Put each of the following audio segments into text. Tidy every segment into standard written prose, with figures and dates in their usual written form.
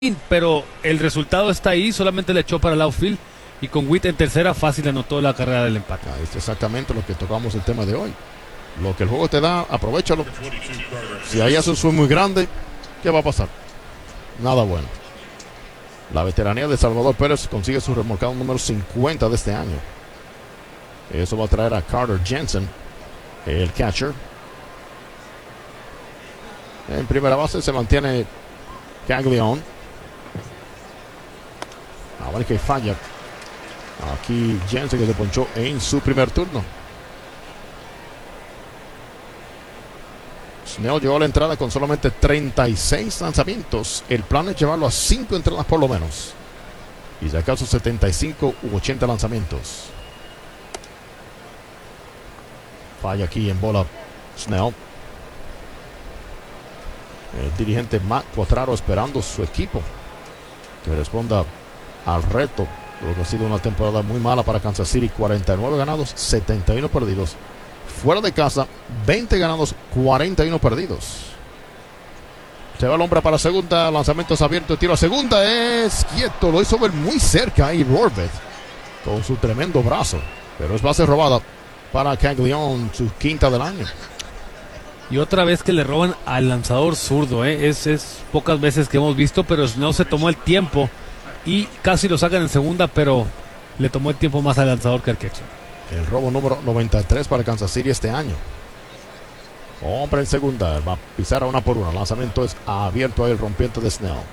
pero el resultado está ahí, solamente le echó para el outfield y con Witt en tercera fácil anotó la carrera del empate. Es exactamente lo que tocamos el tema de hoy. Lo que el juego te da, aprovéchalo. Si ahí hace un swing muy grande, ¿qué va a pasar? Nada bueno. La veteranía de Salvador Pérez consigue su remolcado número 50 de este año. Eso va a traer a Carter Jensen, el catcher. En primera base se mantiene Caglione. Ahora que falla. Aquí Jensen, que se ponchó en su primer turno. Snell llegó a la entrada con solamente 36 lanzamientos. El plan es llevarlo a 5 entradas por lo menos. Y sacar sus 75 u 80 lanzamientos. Falla aquí en bola Snell. El dirigente Matt Quatraro esperando su equipo que responda al reto. Lo que ha sido una temporada muy mala para Kansas City. 49 ganados, 71 perdidos. Fuera de casa, 20 ganados, 41 perdidos. Se va el hombre para segunda. Lanzamientos abiertos, tiro a segunda. Es quieto, lo hizo ver muy cerca ahí Rorbet con su tremendo brazo. Pero es base robada para Caglione, su quinta del año. Y otra vez que le roban al lanzador zurdo, es pocas veces que hemos visto, pero no se tomó el tiempo y casi lo sacan en segunda, pero le tomó el tiempo más al lanzador que al catcher. El robo número 93 para Kansas City este año. Hombre en segunda, va a pisar a una por una. Lanzamiento es abierto ahí, el rompiente de Snell.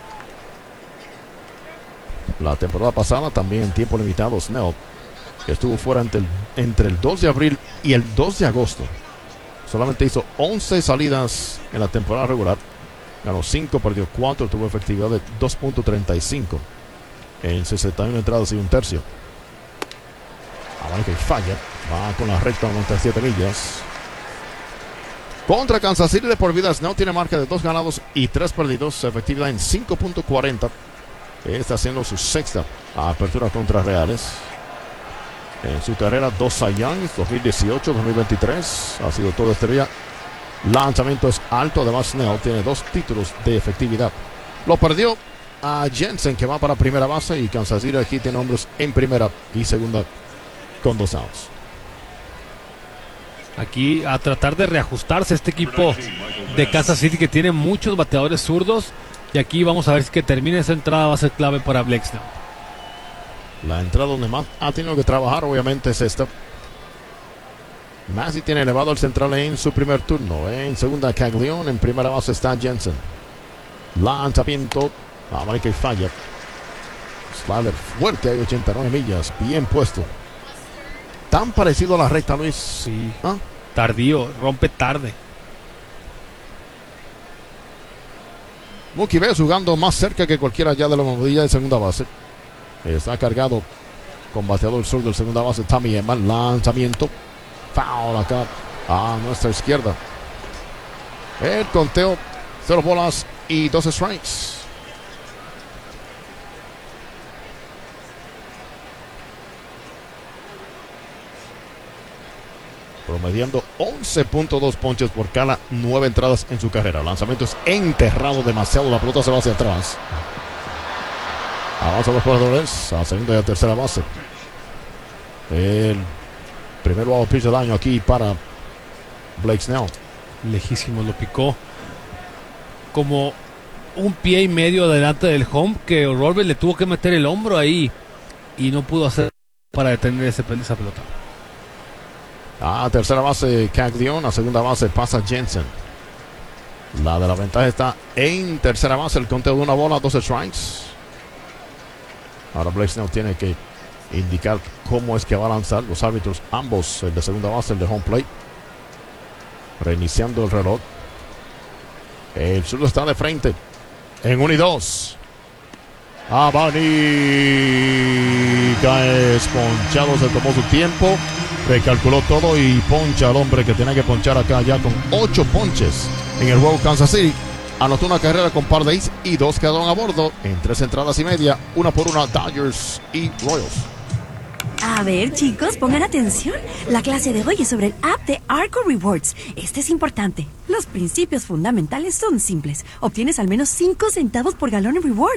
La temporada pasada también en tiempo limitado Snell estuvo fuera entre el 2 de abril y el 2 de agosto. Solamente hizo 11 salidas en la temporada regular. Ganó 5, perdió 4, tuvo efectividad de 2.35 en 61 entradas y un tercio. Ahora que falla, va con la recta 97 millas. Contra Kansas City de por vida, Snell tiene marca de 2 ganados y 3 perdidos, efectividad en 5.40. Está haciendo su sexta apertura contra Reales. En su carrera, 2 Cy Youngs, 2018, 2023. Ha sido todo este día. Lanzamiento es alto. Además, Snell tiene 2 títulos de efectividad. Lo perdió a Jensen, que va para primera base. Y Kansas City aquí tiene hombres en primera y segunda con 2 outs. Aquí a tratar de reajustarse este equipo de Kansas City, que tiene muchos bateadores zurdos. Y aquí vamos a ver si que termine esa entrada, va a ser clave para Blake Snell. La entrada donde más ha tenido que trabajar obviamente es esta. Massey tiene elevado al central en su primer turno. En segunda Caglione, en primera base está Jensen. Lanzamiento, que falla. Slider fuerte, hay 89 millas, bien puesto. Tan parecido a la recta, Luis. Sí, tardío, rompe tarde. Mookie Betts jugando más cerca que cualquiera ya de la movilla de segunda base. Está cargado con bateador sur del segunda base Tommy Edman. Lanzamiento. Foul acá a nuestra izquierda. El conteo, 0 bolas y 2 strikes. Promediando 11.2 ponches por cada 9 entradas en su carrera. Lanzamiento es enterrado demasiado. La pelota se va hacia atrás. Avanza los jugadores a segunda y a tercera base. El primer wild pitch del año aquí para Blake Snell. Lejísimo, lo picó como un pie y medio adelante del home, que Rorbert le tuvo que meter el hombro ahí y no pudo hacer para detener esa pelota. A tercera base Caglione, a segunda base pasa Jensen. La de la ventaja está en tercera base. El conteo de 1 bola, 2 strikes. Ahora Blake Snell tiene que indicar cómo es que va a lanzar. Los árbitros, ambos, el de segunda base, el de home plate. Reiniciando el reloj. El zurdo está de frente. En 1 y 2. Abanica es ponchado, se tomó su tiempo. Recalculó todo y poncha al hombre que tenía que ponchar acá ya con 8 ponches en el juego. Kansas City anotó una carrera con par de hits y 2 quedaron a bordo en 3 entradas y media. 1 por 1 Dodgers y Royals. A ver, chicos, pongan atención. La clase de hoy es sobre el app de Arco Rewards. Este es importante. Los principios fundamentales son simples. Obtienes al menos 5 centavos por galón en rewards.